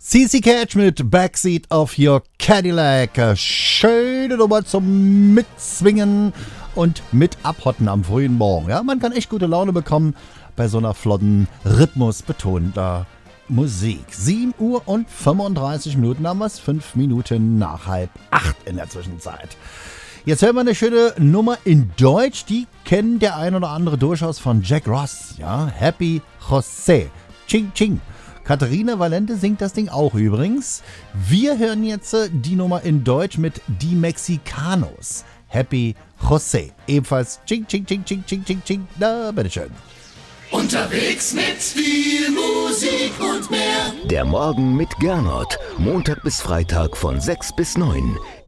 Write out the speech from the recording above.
CC Catch mit Backseat of Your Cadillac. Schöne Nummer zum Mitzwingen und mit Abhotten am frühen Morgen. Ja, man kann echt gute Laune bekommen bei so einer flotten, rhythmusbetonter Musik. 7 Uhr und 35 Minuten haben wir es, 5 Minuten nach 7:30 in der Zwischenzeit. Jetzt hören wir eine schöne Nummer in Deutsch, die kennt der ein oder andere durchaus von Jack Ross. Ja, Happy José. Ching Ching. Katharina Valente singt das Ding auch übrigens. Wir hören jetzt die Nummer in Deutsch mit Die Mexicanos. Happy José. Ebenfalls Ching Ching Ching Ching Ching Ching Ching. Na, bitteschön. Unterwegs mit viel Musik und mehr. Der Morgen mit Gernot. Montag bis Freitag von 6 bis 9.